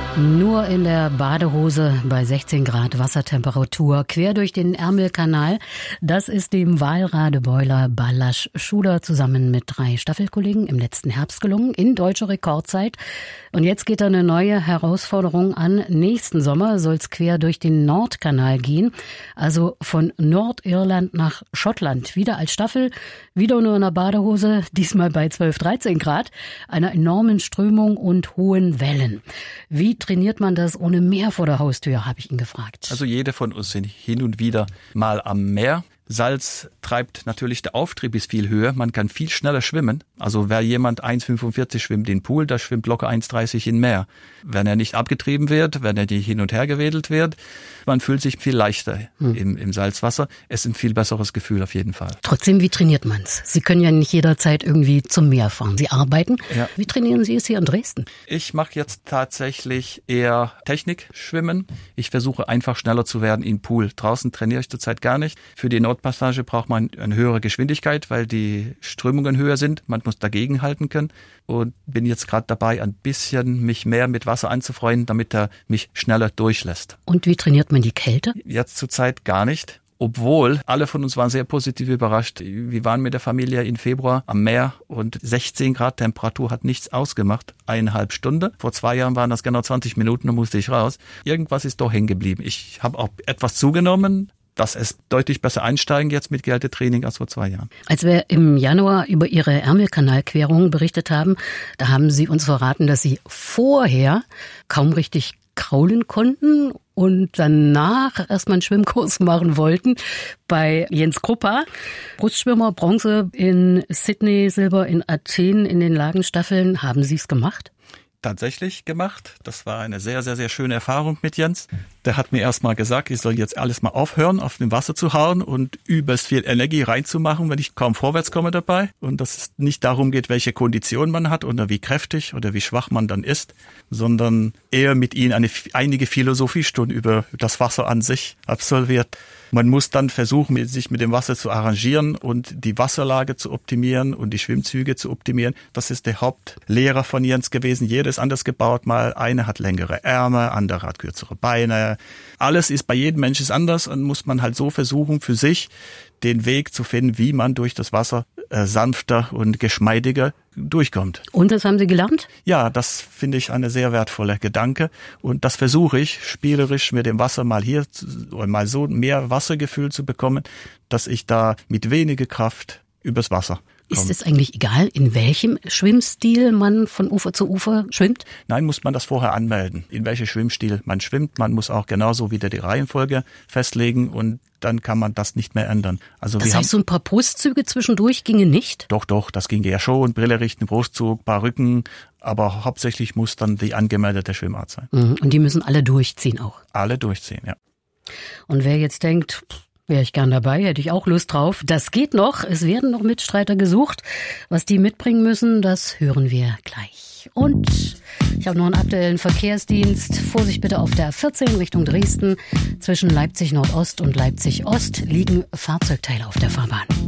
Nur in der Badehose bei 16 Grad Wassertemperatur quer durch den Ärmelkanal. Das ist dem Walradebeuler Balázs Schuler zusammen mit 3 Staffelkollegen im letzten Herbst gelungen, in deutscher Rekordzeit. Und jetzt geht eine neue Herausforderung an. Nächsten Sommer soll es quer durch den Nordkanal gehen, also von Nordirland nach Schottland. Wieder als Staffel, wieder nur in der Badehose, diesmal bei 12, 13 Grad, einer enormen Strömung und hohen Wellen. Wie trainiert man das ohne Meer vor der Haustür, habe ich ihn gefragt. Also jeder von uns sind hin und wieder mal am Meer. Salz treibt natürlich, der Auftrieb ist viel höher, man kann viel schneller schwimmen. Also wer jemand 1,45 schwimmt in den Pool, der schwimmt locker 1,30 in Meer. Wenn er nicht abgetrieben wird, wenn er nicht hin und her gewedelt wird, man fühlt sich viel leichter im Salzwasser. Es ist ein viel besseres Gefühl auf jeden Fall. Trotzdem, wie trainiert man's? Sie können ja nicht jederzeit irgendwie zum Meer fahren. Sie arbeiten. Ja. Wie trainieren Sie es hier in Dresden? Ich mache jetzt tatsächlich eher Technikschwimmen. Ich versuche einfach schneller zu werden im Pool. Draußen trainiere ich zurzeit gar nicht. Für die Nordpassage braucht man eine höhere Geschwindigkeit, weil die Strömungen höher sind. Man muss dagegenhalten können. Und bin jetzt gerade dabei, ein bisschen mich mehr mit Wasser anzufreunden, damit er mich schneller durchlässt. Und wie trainiert man die Kälte? Jetzt zurzeit gar nicht. Obwohl, alle von uns waren sehr positiv überrascht. Wir waren mit der Familie im Februar am Meer und 16 Grad Temperatur hat nichts ausgemacht. 1,5 Stunden. Vor 2 Jahren waren das genau 20 Minuten, da musste ich raus. Irgendwas ist doch hängen geblieben. Ich habe auch etwas zugenommen. Das ist deutlich besser einsteigen jetzt mit Kältetraining als vor 2 Jahren. Als wir im Januar über Ihre Ärmelkanalquerung berichtet haben, da haben Sie uns verraten, dass Sie vorher kaum richtig kraulen konnten und danach erstmal einen Schwimmkurs machen wollten bei Jens Kruppa. Brustschwimmer, Bronze in Sydney, Silber in Athen in den Lagenstaffeln. Haben Sie es gemacht? Tatsächlich gemacht. Das war eine sehr, sehr, sehr schöne Erfahrung mit Jens. Der hat mir erst mal gesagt, ich soll jetzt alles mal aufhören, auf dem Wasser zu hauen und übelst viel Energie reinzumachen, wenn ich kaum vorwärts komme dabei. Und dass es nicht darum geht, welche Kondition man hat oder wie kräftig oder wie schwach man dann ist, sondern eher mit ihm einige Philosophiestunden über das Wasser an sich absolviert. Man muss dann versuchen, sich mit dem Wasser zu arrangieren und die Wasserlage zu optimieren und die Schwimmzüge zu optimieren. Das ist der Hauptlehrer von Jens gewesen. Jeder ist anders gebaut. Mal eine hat längere Ärmel, andere hat kürzere Beine. Alles ist bei jedem Menschen anders und muss man halt so versuchen, für sich den Weg zu finden, wie man durch das Wasser sanfter und geschmeidiger durchkommt. Und das haben Sie gelernt? Ja, das finde ich eine sehr wertvolle Gedanke und das versuche ich spielerisch mit dem Wasser mal hier mal so mehr Wassergefühl zu bekommen, dass ich da mit weniger Kraft übers Wasser komme. Ist es eigentlich egal, in welchem Schwimmstil man von Ufer zu Ufer schwimmt? Nein, muss man das vorher anmelden, in welchem Schwimmstil man schwimmt. Man muss auch genauso wieder die Reihenfolge festlegen und dann kann man das nicht mehr ändern. Also das heißt, so ein paar Brustzüge zwischendurch ginge nicht? Doch, das ginge ja schon. Brille richten, Brustzug, paar Rücken. Aber hauptsächlich muss dann die angemeldete Schwimmart sein. Und die müssen alle durchziehen auch? Alle durchziehen, ja. Und wer jetzt denkt, wäre ich gern dabei, hätte ich auch Lust drauf. Das geht noch. Es werden noch Mitstreiter gesucht. Was die mitbringen müssen, das hören wir gleich. Und ich habe noch einen aktuellen Verkehrsdienst. Vorsicht bitte auf der 14 Richtung Dresden. Zwischen Leipzig Nordost und Leipzig Ost liegen Fahrzeugteile auf der Fahrbahn.